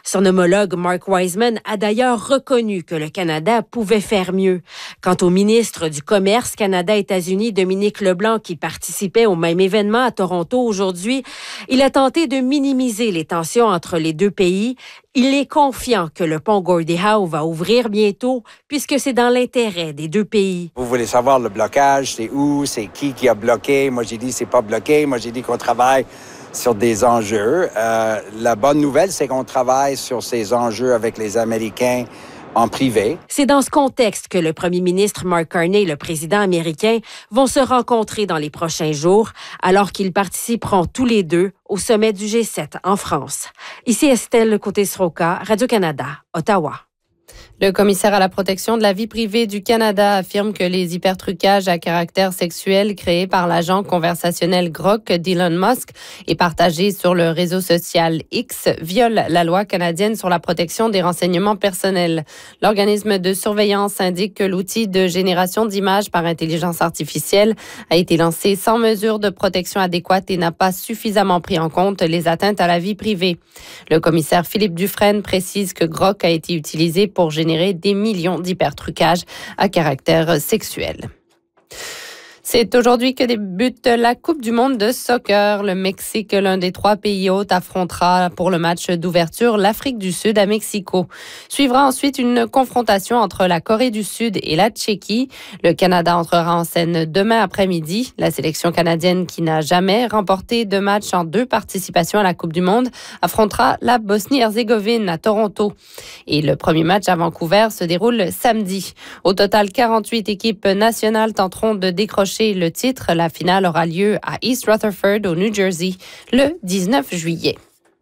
Son homologue Mark Wiseman a d'ailleurs reconnu que le Canada pouvait faire mieux. Quant au ministre du Commerce Canada-États-Unis, Dominique Leblanc, qui participait au même événement à Toronto aujourd'hui, il a tenté de minimiser les tensions entre les deux pays. Il est confiant que le pont Gordie Howe va ouvrir bientôt puisque c'est dans l'intérêt des deux pays. Vous voulez savoir le blocage, c'est où, c'est qui a bloqué. Moi, j'ai dit c'est pas bloqué. Moi, j'ai dit qu'on travaille sur des enjeux. La bonne nouvelle, c'est qu'on travaille sur ces enjeux avec les Américains en privé. C'est dans ce contexte que le premier ministre Mark Carney et le président américain vont se rencontrer dans les prochains jours, alors qu'ils participeront tous les deux au sommet du G7 en France. Ici Estelle Côté-Sroka, Radio-Canada, Ottawa. Le commissaire à la protection de la vie privée du Canada affirme que les hypertrucages à caractère sexuel créés par l'agent conversationnel Grok d'Elon Musk et partagés sur le réseau social X violent la loi canadienne sur la protection des renseignements personnels. L'organisme de surveillance indique que l'outil de génération d'images par intelligence artificielle a été lancé sans mesure de protection adéquate et n'a pas suffisamment pris en compte les atteintes à la vie privée. Le commissaire Philippe Dufresne précise que Grok a été utilisé pour générer des millions d'hypertrucages à caractère sexuel. C'est aujourd'hui que débute la Coupe du monde de soccer. Le Mexique, l'un des 3 pays hôtes, affrontera pour le match d'ouverture l'Afrique du Sud à Mexico. Suivra ensuite une confrontation entre la Corée du Sud et la Tchéquie. Le Canada entrera en scène demain après-midi. La sélection canadienne, qui n'a jamais remporté de match en 2 participations à la Coupe du monde, affrontera la Bosnie-Herzégovine à Toronto. Et le premier match à Vancouver se déroule samedi. Au total, 48 équipes nationales tenteront de décrocher le titre. La finale aura lieu à East Rutherford, au New Jersey, le 19 juillet.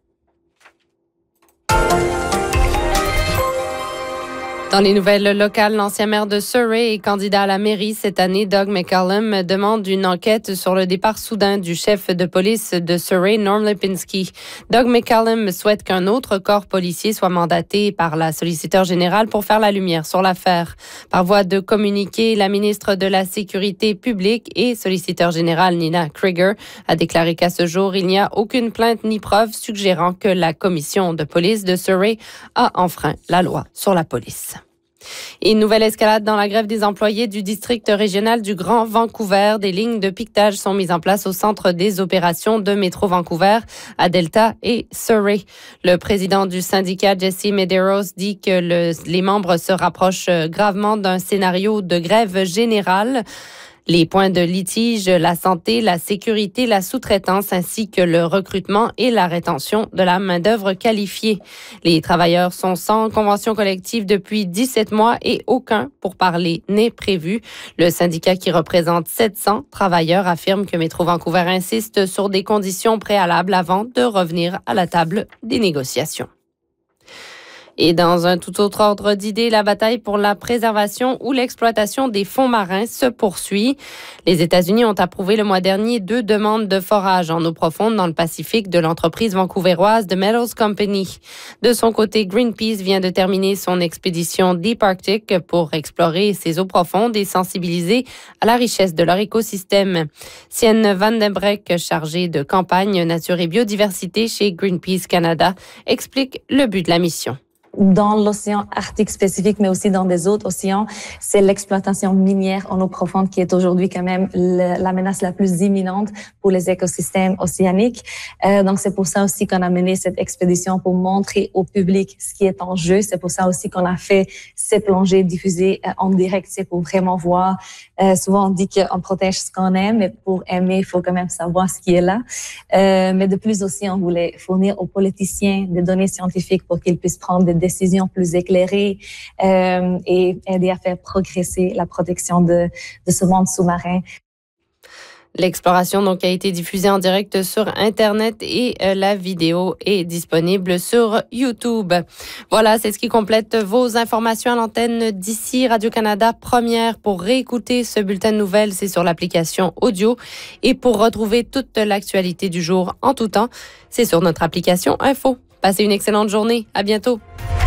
Dans les nouvelles locales, l'ancien maire de Surrey et candidat à la mairie cette année, Doug McCallum, demande une enquête sur le départ soudain du chef de police de Surrey, Norm Lipinski. Doug McCallum souhaite qu'un autre corps policier soit mandaté par la solliciteur générale pour faire la lumière sur l'affaire. Par voie de communiqué, la ministre de la Sécurité publique et solliciteur générale Nina Krieger a déclaré qu'à ce jour, il n'y a aucune plainte ni preuve suggérant que la commission de police de Surrey a enfreint la loi sur la police. Et une nouvelle escalade dans la grève des employés du district régional du Grand Vancouver. Des lignes de piquetage sont mises en place au centre des opérations de Métro Vancouver, à Delta et Surrey. Le président du syndicat, Jesse Medeiros, dit que les membres se rapprochent gravement d'un scénario de grève générale. Les points de litige, la santé, la sécurité, la sous-traitance ainsi que le recrutement et la rétention de la main-d'œuvre qualifiée. Les travailleurs sont sans convention collective depuis 17 mois et aucun pourparler n'est prévu. Le syndicat, qui représente 700 travailleurs, affirme que Métro Vancouver insiste sur des conditions préalables avant de revenir à la table des négociations. Et dans un tout autre ordre d'idées, la bataille pour la préservation ou l'exploitation des fonds marins se poursuit. Les États-Unis ont approuvé le mois dernier 2 demandes de forage en eau profonde dans le Pacifique de l'entreprise vancouveroise The Metals Company. De son côté, Greenpeace vient de terminer son expédition Deep Arctic pour explorer ces eaux profondes et sensibiliser à la richesse de leur écosystème. Sienne Van den Breck, chargée de campagne nature et biodiversité chez Greenpeace Canada, explique le but de la mission. Dans l'océan Arctique spécifique, mais aussi dans des autres océans, c'est l'exploitation minière en eau profonde qui est aujourd'hui quand même la menace la plus imminente pour les écosystèmes océaniques. Donc c'est pour ça aussi qu'on a mené cette expédition pour montrer au public ce qui est en jeu. C'est pour ça aussi qu'on a fait ces plongées diffusées en direct, c'est pour vraiment voir. Souvent on dit qu'on protège ce qu'on aime, mais pour aimer, il faut quand même savoir ce qui est là. Mais de plus aussi, on voulait fournir aux politiciens des données scientifiques pour qu'ils puissent prendre des décisions plus éclairées et aider à faire progresser la protection de ce monde sous-marin. L'exploration donc a été diffusée en direct sur Internet et la vidéo est disponible sur YouTube. Voilà, c'est ce qui complète vos informations à l'antenne d'ici Radio-Canada Première. Pour réécouter ce bulletin de nouvelles, c'est sur l'application audio. Et pour retrouver toute l'actualité du jour en tout temps, c'est sur notre application Info. Passez une excellente journée. À bientôt.